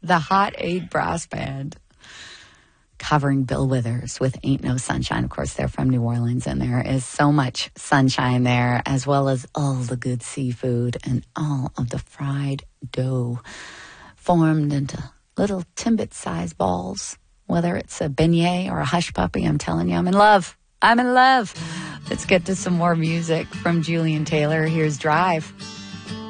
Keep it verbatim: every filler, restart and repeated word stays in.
the Hot Eight Brass Band, covering Bill Withers with Ain't No Sunshine. Of course, they're from New Orleans, and there is so much sunshine there, as well as all the good seafood and all of the fried dough formed into little Timbit-sized balls. Whether it's a beignet or a hush puppy, I'm telling you, I'm in love. I'm in love. Let's get to some more music from Julian Taylor. Here's Drive.